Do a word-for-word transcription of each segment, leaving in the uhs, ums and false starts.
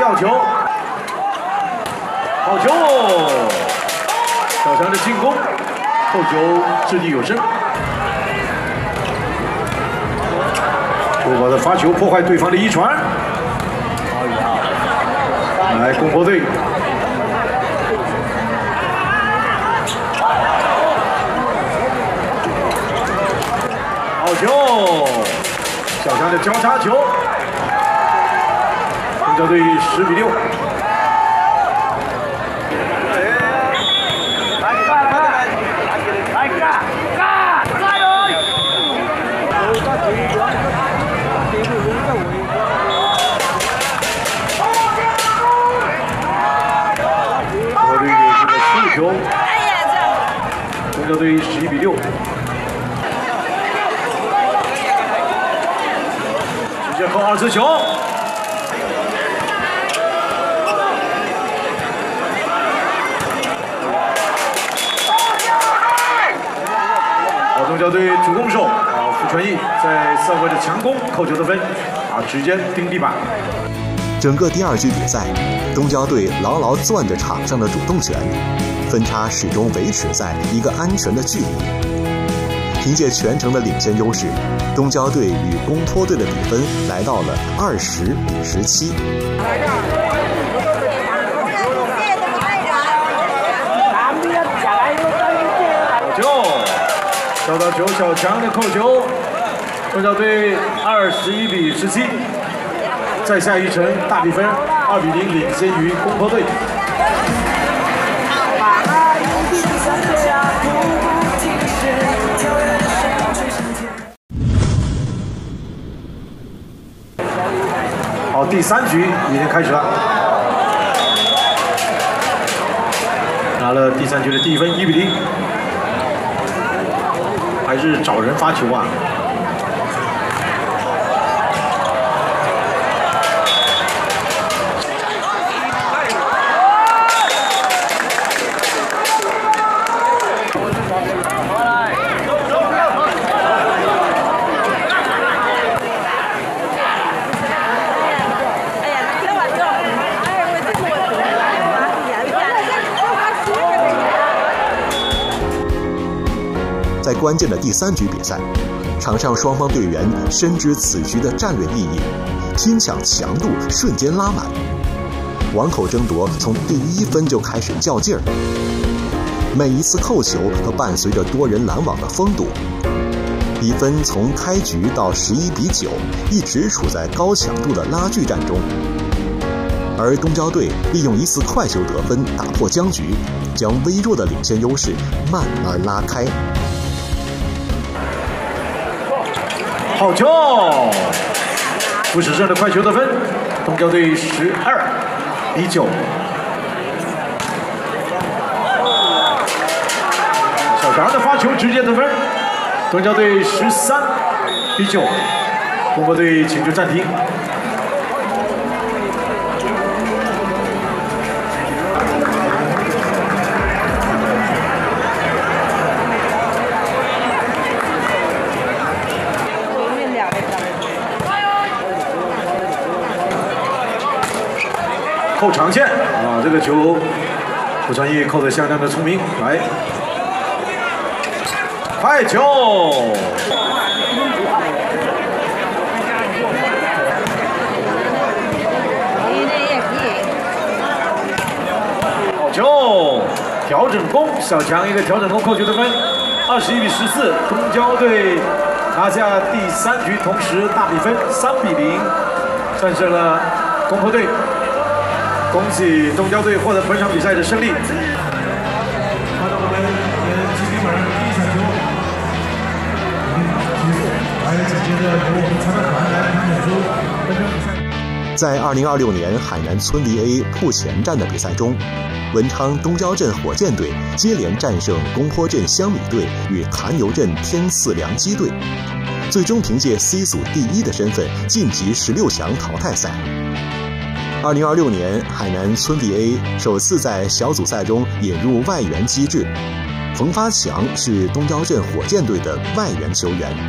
吊球，好球！小强的进攻，扣球掷地有声。多宝的发球破坏对方的一传，来攻破队。 好球！小强的交叉球，东郊队十比六。来干来干来干干！加油！东郊队这个输球，东郊队十一比六。 最后二次球，好，东郊队主攻手啊，傅传义在赛会的强攻扣球得分，啊，直接盯地板。 整个第二局比赛，东郊队牢牢攥着场上的主动权，分差始终维持在一个安全的距离。 凭借全程的领先优势，东郊队与公托队的比分来到了二十比十七。 好球！小到球，小强的扣球，东郊队二十一比十七。再下一城，大比分二比零领先于公托队。 好，第三局已经开始了，拿了第三局的第一分，一比零，还是找人发球啊。 在关键的第三局比赛，场上双方队员深知此局的战略意义，拼抢强度瞬间拉满，网口争夺从第一分就开始较劲儿。每一次扣球都伴随着多人拦网的封堵，比分从开局到十一比九，一直处在高强度的拉锯战中。而东郊队利用一次快球得分打破僵局，将微弱的领先优势慢慢拉开。 好球！傅时胜的快球得分，东郊队十二比九。小强的发球直接得分，东郊队十三比九。中国队请求暂停。扣长线啊，这个球傅传义扣得相当的聪明，来，快球，好球，调整攻，小强一个调整攻扣球得分，二十一比十四，东郊队拿下第三局，同时大比分三比零战胜了公托队。 恭喜东郊队获得本场比赛的胜利。看到我们今天晚上第一场球结束，来紧接着由我们裁判团来评选出本场比赛。 在二零二六年海南村 V A 铺前站的比赛中，文昌东郊镇火箭队接连战胜公坡镇香米队与潭油镇天赐良机队，最终凭借 C 组第一的身份晋级十六强淘汰赛。 二零二六年，海南村 V A 首次在小组赛中引入外援机制，冯发强是东郊镇火箭队的外援球员。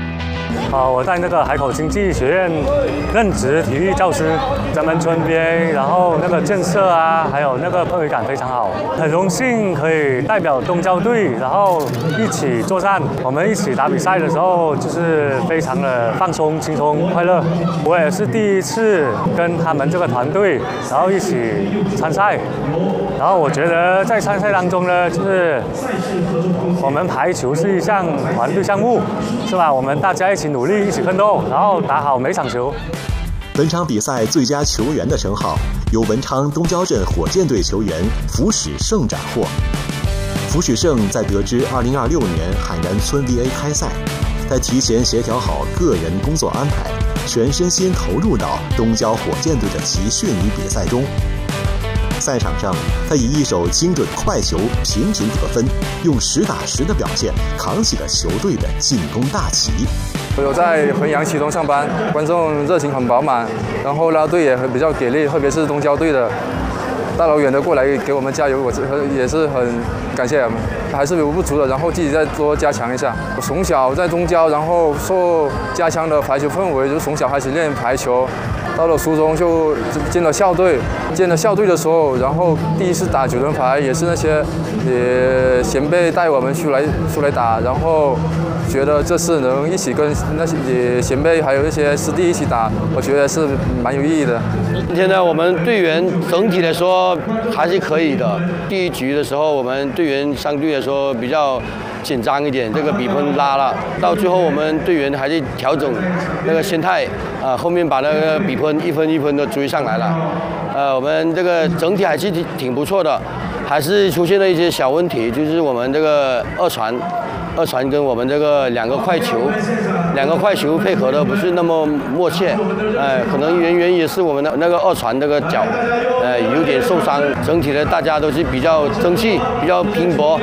啊，我在那个海口经济学院任职体育教师，咱们村边，然后那个建设啊，还有那个氛围感非常好，很荣幸可以代表东郊队，然后一起作战。我们一起打比赛的时候，就是非常的放松、轻松、快乐。我也是第一次跟他们这个团队，然后一起参赛。然后我觉得在参赛当中呢，就是我们排球是一项团队项目，是吧？我们大家一起努力，一起奋斗，然后打好每场球。 本场比赛最佳球员的称号由文昌东郊镇火箭队球员符史胜斩获。符史胜在得知二零二六年海南村 V A 开赛，在提前协调好个人工作安排，全身心投入到东郊火箭队的集训与比赛中。赛场上，他以一手精准快球频频得分，用实打实的表现扛起了球队的进攻大旗。 有在衡阳启东上班，观众热情很饱满，然后拉队也很比较给力，特别是东郊队的，大老远的过来给我们加油，我也是很感谢他们，还是有不足的，然后自己再多加强一下。我从小在东郊，然后受家乡的排球氛围，就从小开始练排球。到了初中就进了校队，进了校队的时候，然后第一次打九人排，也是那些也前辈带我们出来出来打，然后觉得这次能一起跟那些前辈还有那些师弟一起打，我觉得是蛮有意义的。 今天呢，我们队员整体来说还是可以的。第一局的时候，我们队员相对来说比较紧张一点，这个比分拉了，到最后我们队员还是调整那个心态，啊，后面把那个比分一分一分的追上来了，呃，我们这个整体还是挺不错的，还是出现了一些小问题，就是我们这个二传，二传跟我们这个两个快球，两个快球配合的不是那么默契，呃，可能原原因是我们的那个二传这个脚，呃，有点受伤，整体的大家都是比较争气，比较拼搏。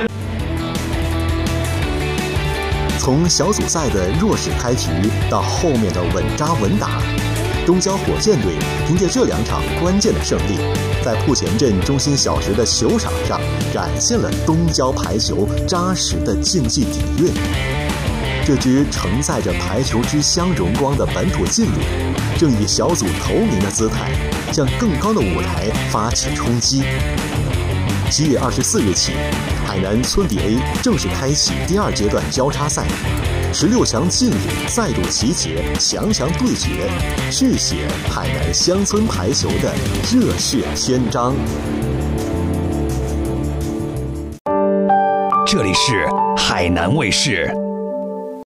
从小组赛的弱势开局到后面的稳扎稳打，东郊火箭队凭借这两场关键的胜利，在铺前镇中心小学的球场上展现了东郊排球扎实的竞技底蕴。这支承载着排球之乡荣光的本土劲旅，正以小组头名的姿态，向更高的舞台发起冲击。七月二十四日起，海南村 V A 正式开启第二阶段交叉赛，十六强劲旅再度集结，强强对决，续写海南乡村排球的热血篇章。 这里是海南卫视。